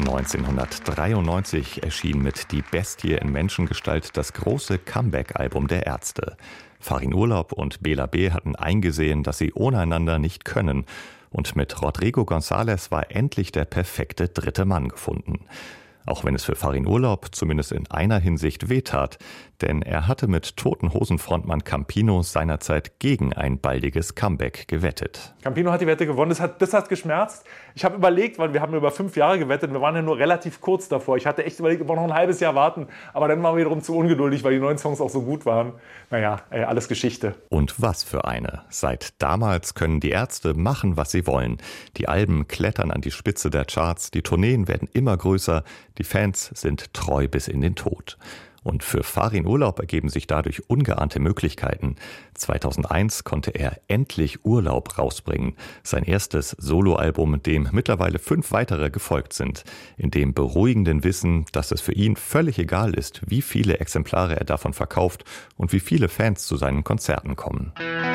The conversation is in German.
1993 erschien mit Die Bestie in Menschengestalt das große Comeback-Album der Ärzte. Farin Urlaub und Bela B. hatten eingesehen, dass sie ohne einander nicht können. Und mit Rodrigo González war endlich der perfekte dritte Mann gefunden. Auch wenn es für Farin Urlaub zumindest in einer Hinsicht wehtat, denn er hatte mit Toten Hosen Frontmann Campino seinerzeit gegen ein baldiges Comeback gewettet. Campino hat die Wette gewonnen, das hat geschmerzt. Ich habe überlegt, weil wir haben über 5 Jahre gewettet, wir waren ja nur relativ kurz davor. Ich hatte echt überlegt, wir wollen noch ein halbes Jahr warten, aber dann waren wir wiederum zu ungeduldig, weil die neuen Songs auch so gut waren. Naja, alles Geschichte. Und was für eine. Seit damals können die Ärzte machen, was sie wollen. Die Alben klettern an die Spitze der Charts, die Tourneen werden immer größer, die Fans sind treu bis in den Tod. Und für Farin Urlaub ergeben sich dadurch ungeahnte Möglichkeiten. 2001 konnte er endlich Urlaub rausbringen. Sein erstes Soloalbum, dem mittlerweile 5 weitere gefolgt sind. In dem beruhigenden Wissen, dass es für ihn völlig egal ist, wie viele Exemplare er davon verkauft und wie viele Fans zu seinen Konzerten kommen.